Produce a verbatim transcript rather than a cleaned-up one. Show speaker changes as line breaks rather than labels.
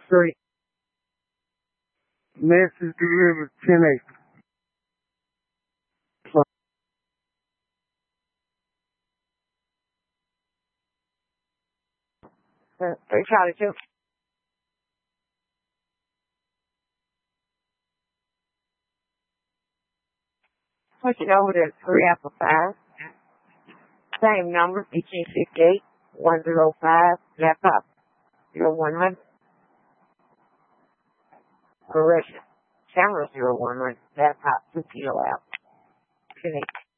Street. Message delivered ten acres.
Uh, three Charlie two. Push it over to three Apple five. Same number, eighteen fifty-eight, one zero five, laptop, zero one hundred. Correction. Camera zero one hundred, laptop, two kilo out. Finish.